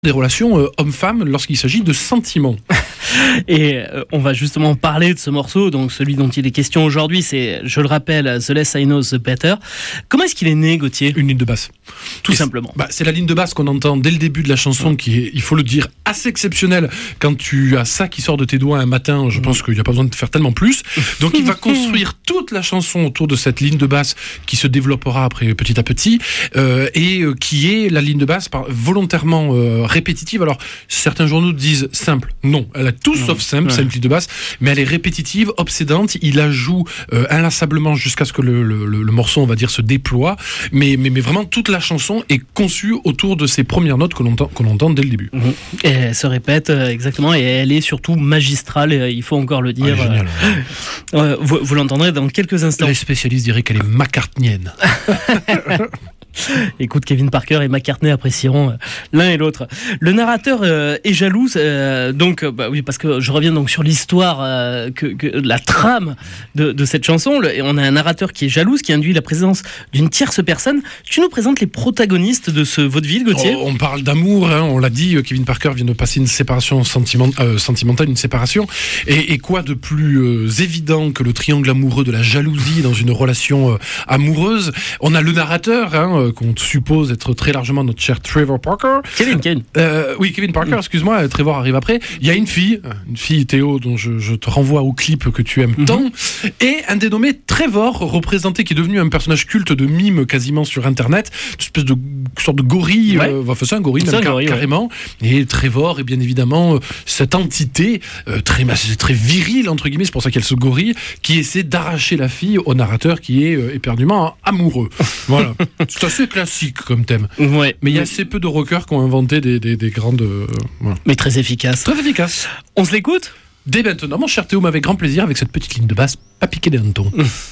des relations hommes-femmes lorsqu'il s'agit de sentiments. Et on va justement parler de ce morceau, donc celui dont il est question aujourd'hui, c'est, je le rappelle, The Less I Know, The Better. Comment est-ce qu'il est né, Gauthier ? Une ligne de basse. Tout simplement. C'est la ligne de basse qu'on entend dès le début de la chanson qui est, il faut le dire, assez exceptionnelle. Quand tu as ça qui sort de tes doigts un matin, je pense qu'il n'y a pas besoin de faire tellement plus. Donc il va construire toute la chanson autour de cette ligne de basse qui se développera après petit à petit et qui est la ligne de basse volontairement répétitive. Alors certains journaux disent simple. Non, elle a tout sauf simple, cette ligne de basse, mais elle est répétitive, obsédante. Il la joue inlassablement jusqu'à ce que le morceau, on va dire, se déploie. Mais vraiment toute la chanson est conçue autour de ces premières notes que l'on entend dès le début. Et elle se répète exactement, et elle est surtout magistrale, il faut encore le dire. Vous l'entendrez dans quelques instants. Les spécialistes diraient qu'elle est McCartneyenne. Écoute, Kevin Parker et McCartney apprécieront l'un et l'autre. Le narrateur est jaloux, donc oui, parce que je reviens donc sur l'histoire, que la trame de cette chanson. Et on a un narrateur qui est jaloux, qui induit la présence d'une tierce personne. Tu nous présentes les protagonistes de ce vaudeville, Gauthier ? On parle d'amour, on l'a dit. Kevin Parker vient de passer une séparation sentimentale, une séparation. Et quoi de plus évident que le triangle amoureux de la jalousie dans une relation amoureuse ? On a le narrateur, qu'on suppose être très largement notre cher Trevor Parker. Kevin. Oui, Kevin Parker, excuse-moi, Trevor arrive après. Il y a une fille Théo, dont je te renvoie au clip que tu aimes tant, et un dénommé Trevor, représenté, qui est devenu un personnage culte de mime quasiment sur Internet, une espèce de sorte de gorille, c'est un gorille, carrément. Et Trevor est bien évidemment cette entité très virile, entre guillemets, c'est pour ça qu'elle se gorille, qui essaie d'arracher la fille au narrateur qui est éperdument amoureux. Voilà. C'est assez classique comme thème. Ouais. Mais il y a assez peu de rockers qui ont inventé des grandes... voilà. Mais très efficace. Très efficace. On se l'écoute ? Dès maintenant, mon cher Théo, avec grand plaisir, avec cette petite ligne de basse à piquer des hannetons.